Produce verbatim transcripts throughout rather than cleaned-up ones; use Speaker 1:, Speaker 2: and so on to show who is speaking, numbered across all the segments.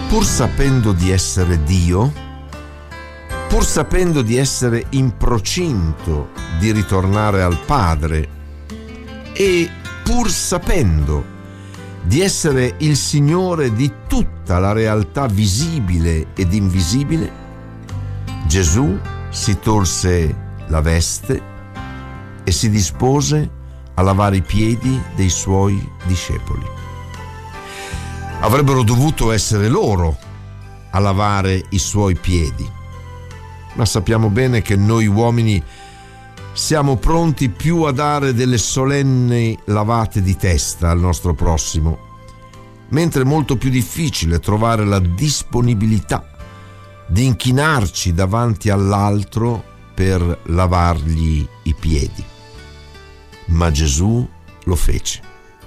Speaker 1: Pur sapendo di essere Dio, pur sapendo di essere in procinto di ritornare al Padre e pur sapendo di essere il Signore di tutta la realtà visibile ed invisibile, Gesù si tolse la veste e si dispose a lavare i piedi dei suoi discepoli. Avrebbero dovuto essere loro a lavare i suoi piedi, ma sappiamo bene che noi uomini siamo pronti più a dare delle solenni lavate di testa al nostro prossimo, mentre è molto più difficile trovare la disponibilità di inchinarci davanti all'altro per lavargli i piedi. Ma Gesù lo fece.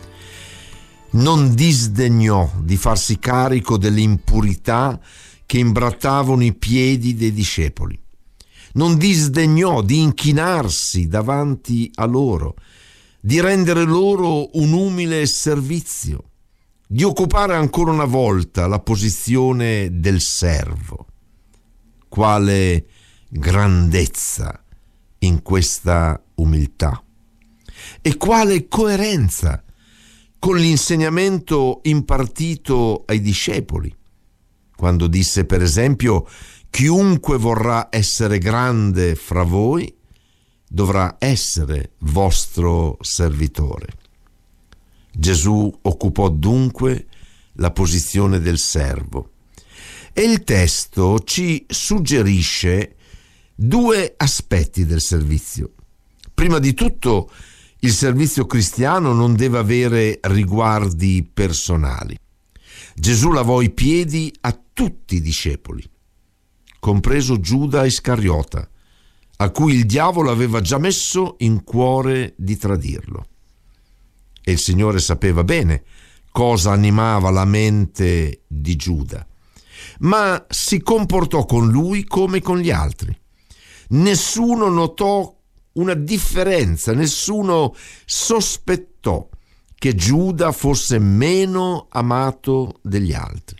Speaker 1: Non disdegnò di farsi carico delle impurità che imbrattavano i piedi dei discepoli. Non disdegnò di inchinarsi davanti a loro, di rendere loro un umile servizio, di occupare ancora una volta la posizione del servo. Quale grandezza in questa umiltà e quale coerenza con l'insegnamento impartito ai discepoli, quando disse, per esempio, chiunque vorrà essere grande fra voi dovrà essere vostro servitore. Gesù occupò dunque la posizione del servo e il testo ci suggerisce due aspetti del servizio. Prima di tutto, il servizio cristiano non deve avere riguardi personali. Gesù lavò i piedi a tutti i discepoli, compreso Giuda Iscariota, a cui il diavolo aveva già messo in cuore di tradirlo. E il Signore sapeva bene cosa animava la mente di Giuda, ma si comportò con lui come con gli altri. Nessuno notò una differenza, nessuno sospettò che Giuda fosse meno amato degli altri.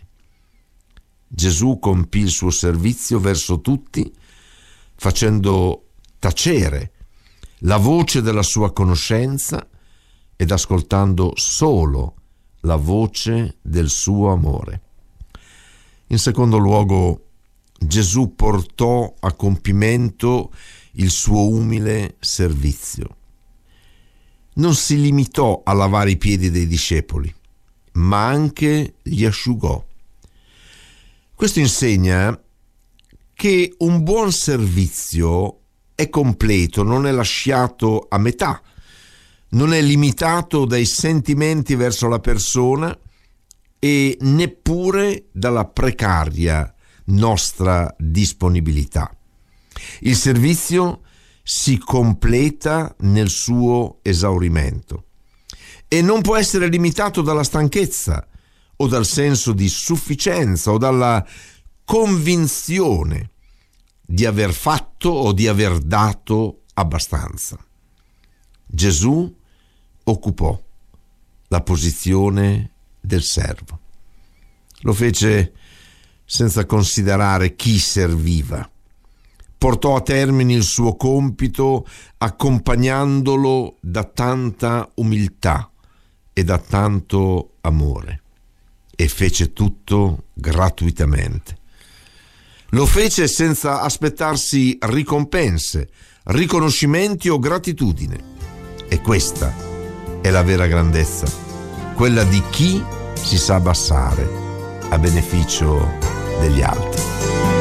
Speaker 1: Gesù compì il suo servizio verso tutti, facendo tacere la voce della sua conoscenza ed ascoltando solo la voce del suo amore. In secondo luogo, Gesù portò a compimento il suo umile servizio. Non si limitò a lavare i piedi dei discepoli, ma anche li asciugò. Questo insegna che un buon servizio è completo, non è lasciato a metà, non è limitato dai sentimenti verso la persona e neppure dalla precaria nostra disponibilità. Il servizio si completa nel suo esaurimento e non può essere limitato dalla stanchezza o dal senso di sufficienza o dalla convinzione di aver fatto o di aver dato abbastanza. Gesù occupò la posizione del servo. Lo fece senza considerare chi serviva. Portò a termine il suo compito accompagnandolo da tanta umiltà e da tanto amore, e fece tutto gratuitamente. Lo fece senza aspettarsi ricompense, riconoscimenti o gratitudine. E questa è la vera grandezza, quella di chi si sa abbassare a beneficio degli altri.